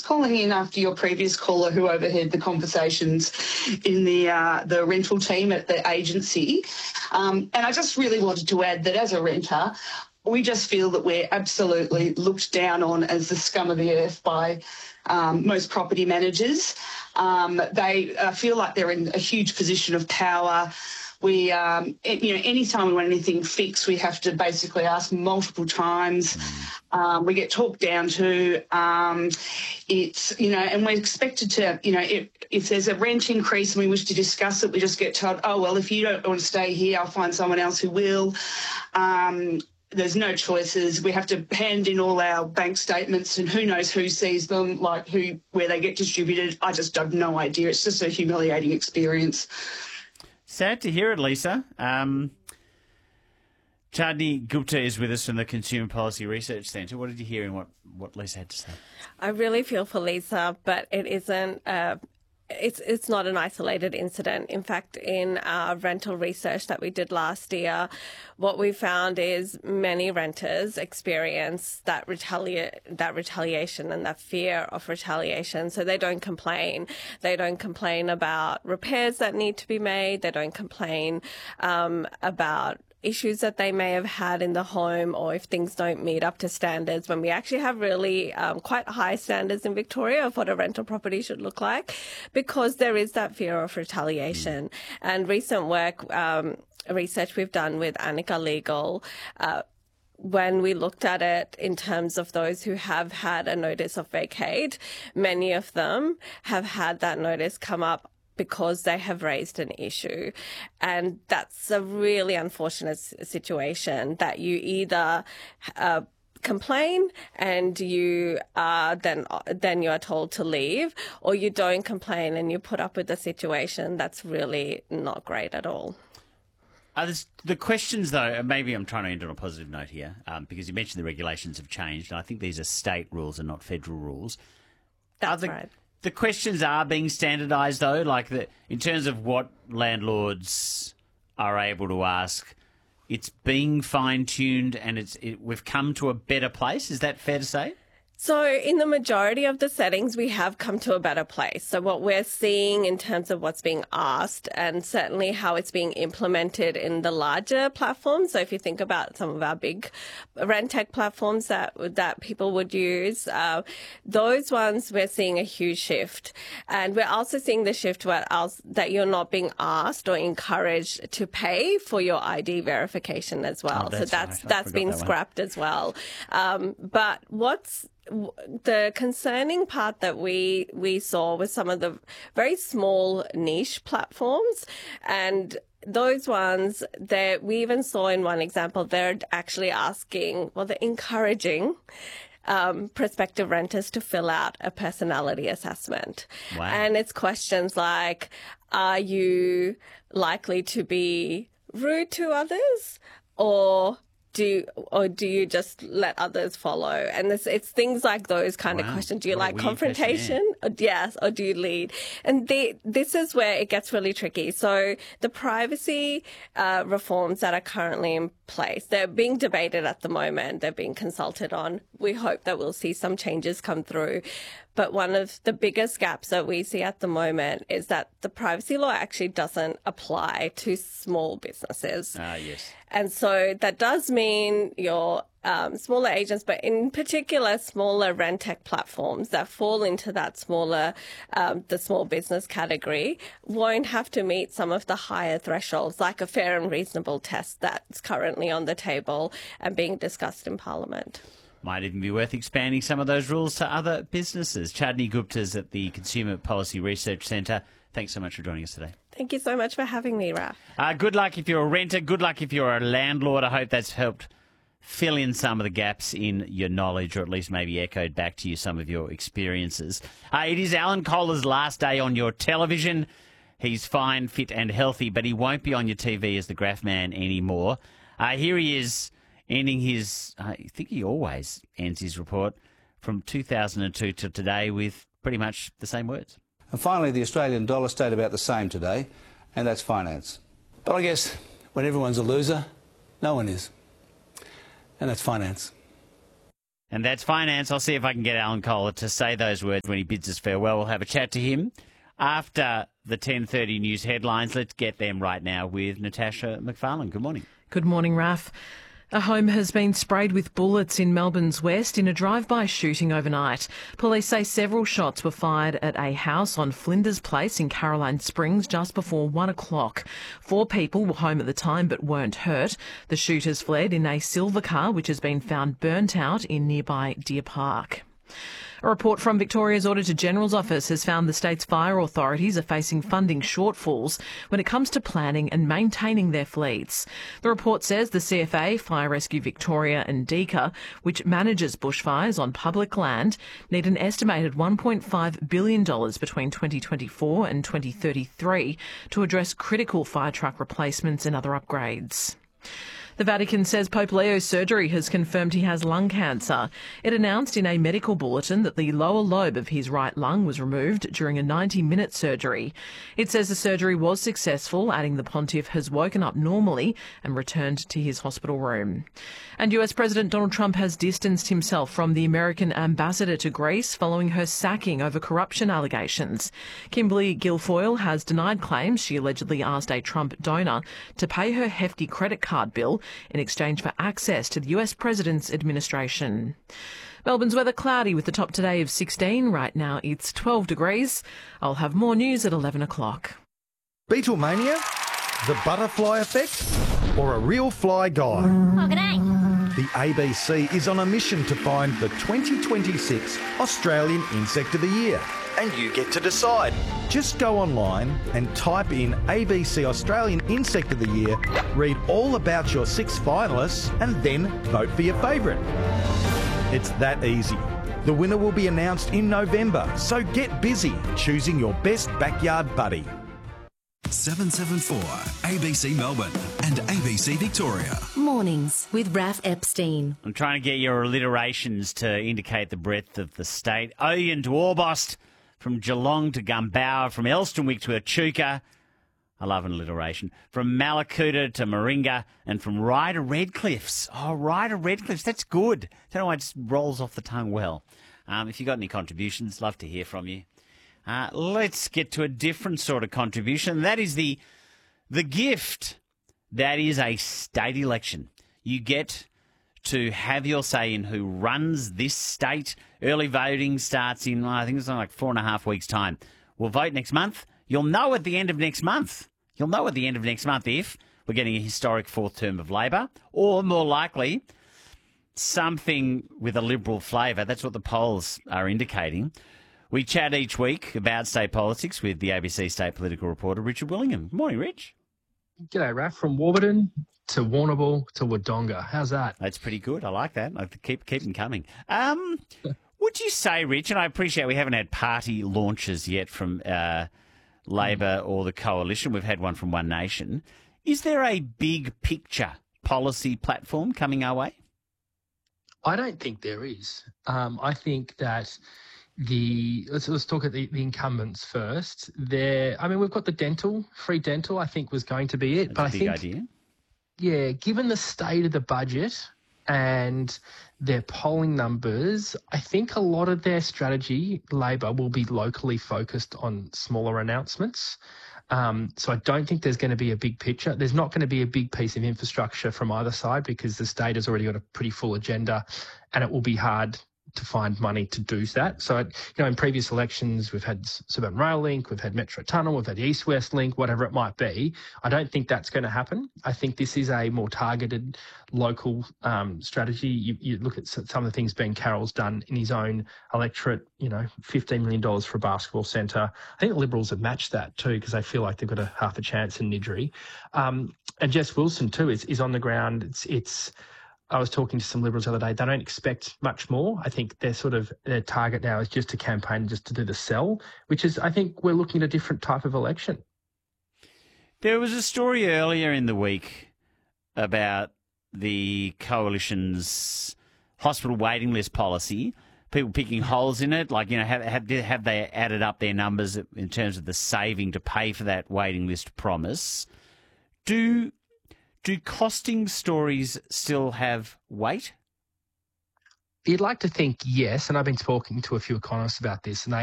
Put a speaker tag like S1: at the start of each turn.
S1: calling in after your previous caller who overheard the conversations in the rental team at the agency. And I just really wanted to add that as a renter, we just feel that we're absolutely looked down on as the scum of the earth by most property managers. They feel like they're in a huge position of power. We, any time we want anything fixed, we have to basically ask multiple times. We get talked down to. And we're expected to, if there's a rent increase and we wish to discuss it, we just get told, oh, well, if you don't want to stay here, I'll find someone else who will. There's no choices. We have to hand in all our bank statements, and who knows who sees them, where they get distributed. I just have no idea. It's just a humiliating experience.
S2: Sad to hear it, Lisa. Chandni Gupta is with us from the Consumer Policy Research Centre. What did you hear and what Lisa had to say?
S3: I really feel for Lisa, but it isn't. It's not an isolated incident. In fact, in our rental research that we did last year, what we found is many renters experience that retaliation and that fear of retaliation. So they don't complain. They don't complain about repairs that need to be made. They don't complain about issues that they may have had in the home, or if things don't meet up to standards, when we actually have really quite high standards in Victoria of what a rental property should look like, because there is that fear of retaliation. And recent research we've done with Annika Legal, when we looked at it in terms of those who have had a notice of vacate, many of them have had that notice come up because they have raised an issue. And that's a really unfortunate situation, that you either complain and you are then you are told to leave, or you don't complain and you put up with the situation. That's really not great at all.
S2: The questions, though, maybe I'm trying to end on a positive note here, because you mentioned the regulations have changed, and I think these are state rules and not federal rules.
S3: That's right.
S2: The questions are being standardised, though, in terms of what landlords are able to ask. It's being fine-tuned, and we've come to a better place. Is that fair to say?
S3: So in the majority of the settings, we have come to a better place. So what we're seeing in terms of what's being asked, and certainly how it's being implemented in the larger platforms. So if you think about some of our big rent tech platforms that people would use, those ones we're seeing a huge shift. And we're also seeing the shift that you're not being asked or encouraged to pay for your ID verification as well.
S2: Oh,
S3: that's been scrapped as well. But the concerning part that we saw was some of the very small niche platforms, and those ones that we even saw in one example, they're actually they're encouraging prospective renters to fill out a personality assessment.
S2: Wow.
S3: And it's questions like, are you likely to be rude to others, or do you just let others follow? And it's things like those kind of questions. Do you like confrontation? Yes, or do you lead? And this is where it gets really tricky. So the privacy reforms that are currently in place, they're being debated at the moment. They're being consulted on. We hope that we'll see some changes come through. But one of the biggest gaps that we see at the moment is that the privacy law actually doesn't apply to small businesses.
S2: Yes.
S3: And so that does mean your smaller agents, but in particular smaller rent tech platforms that fall into that the small business category, won't have to meet some of the higher thresholds, like a fair and reasonable test that's currently on the table and being discussed in Parliament.
S2: Might even be worth expanding some of those rules to other businesses. Chandni Gupta's at the Consumer Policy Research Centre. Thanks so much for joining us today.
S3: Thank you so much for having me, Raf.
S2: Good luck if you're a renter. Good luck if you're a landlord. I hope that's helped fill in some of the gaps in your knowledge, or at least maybe echoed back to you some of your experiences. It is Alan Kohler's last day on your television. He's fine, fit and healthy, but he won't be on your TV as the Graph Man anymore. Here he is, ending his, I think he always ends his report from 2002 to today with pretty much the same words.
S4: And finally, the Australian dollar stayed about the same today, and that's finance. But I guess when everyone's a loser, no one is. And that's finance.
S2: And that's finance. I'll see if I can get Alan Kohler to say those words when he bids us farewell. We'll have a chat to him after the 10:30 news headlines. Let's get them right now with Natasha McFarlane. Good morning.
S5: Good morning, Raf. A home has been sprayed with bullets in Melbourne's west in a drive-by shooting overnight. Police say several shots were fired at a house on Flinders Place in Caroline Springs just before 1 o'clock. 4 people were home at the time but weren't hurt. The shooters fled in a silver car which has been found burnt out in nearby Deer Park. A report from Victoria's Auditor-General's office has found the state's fire authorities are facing funding shortfalls when it comes to planning and maintaining their fleets. The report says the CFA, Fire Rescue Victoria and DECA, which manages bushfires on public land, need an estimated $1.5 billion between 2024 and 2033 to address critical fire truck replacements and other upgrades. The Vatican says Pope Leo's surgery has confirmed he has lung cancer. It announced in a medical bulletin that the lower lobe of his right lung was removed during a 90-minute surgery. It says the surgery was successful, adding the pontiff has woken up normally and returned to his hospital room. And US President Donald Trump has distanced himself from the American ambassador to Greece following her sacking over corruption allegations. Kimberly Guilfoyle has denied claims she allegedly asked a Trump donor to pay her hefty credit card bill in exchange for access to the US President's administration. Melbourne's weather cloudy with the top today of 16. Right now it's 12 degrees. I'll have more news at 11 o'clock.
S6: Beatlemania? The butterfly effect? Or a real fly guy?
S7: Oh, g'day.
S6: The ABC is on a mission to find the 2026 Australian Insect of the Year. And you get to decide. Just go online and type in ABC Australian Insect of the Year, read all about your 6 finalists, and then vote for your favourite. It's that easy. The winner will be announced in November, so get busy choosing your best backyard buddy.
S8: 774 ABC Melbourne and ABC Victoria.
S7: Mornings with Raf Epstein.
S2: I'm trying to get your alliterations to indicate the breadth of the state. Oyen to Orbost, from Geelong to Gumbauer, from Elsternwick to Echuca. I love an alliteration. From Malakuta to Moringa, and from Ryder Redcliffs. Oh, Ryder Redcliffs, that's good. Don't know why it just rolls off the tongue well. If you've got any contributions, love to hear from you. Let's get to a different sort of contribution. That is the gift that is a state election. You get to have your say in who runs this state. Early voting starts in, I think it's like 4.5 weeks' time. We'll vote next month. You'll know at the end of next month. You'll know at the end of next month if we're getting a historic 4th term of Labor, or more likely, something with a Liberal flavour. That's what the polls are indicating. We chat each week about state politics with the ABC state political reporter, Richard Willingham. Good morning, Rich.
S9: G'day, Raf. From Warburton to Warrnambool to Wodonga. How's that?
S2: That's pretty good. I like that. I have to keep them coming. Would you say, Rich, and I appreciate we haven't had party launches yet from Labor or the Coalition. We've had one from One Nation. Is there a big picture policy platform coming our way?
S9: I don't think there is. I think that let's talk at the incumbents first. We've got the free dental, I think was going to be it.
S2: That's a big idea.
S9: Yeah, given the state of the budget and their polling numbers, I think a lot of their strategy, Labor, will be locally focused on smaller announcements. So I don't think there's going to be a big picture. There's not going to be a big piece of infrastructure from either side because the state has already got a pretty full agenda and it will be hard to find money to do that. So, in previous elections, we've had Suburban Rail Link, we've had Metro Tunnel, we've had East-West Link, whatever it might be. I don't think that's going to happen. I think this is a more targeted local strategy. You look at some of the things Ben Carroll's done in his own electorate, $15 million for a basketball centre. I think the Liberals have matched that too because they feel like they've got a half a chance in Niddrie. And Jess Wilson too is on the ground. I was talking to some Liberals the other day. They don't expect much more. I think their target now is just to campaign, just to do the sell, which is, I think we're looking at a different type of election.
S2: There was a story earlier in the week about the Coalition's hospital waiting list policy, people picking holes in it, like, have they added up their numbers in terms of the saving to pay for that waiting list promise? Do costing stories still have weight?
S9: You'd like to think yes, and I've been talking to a few economists about this, and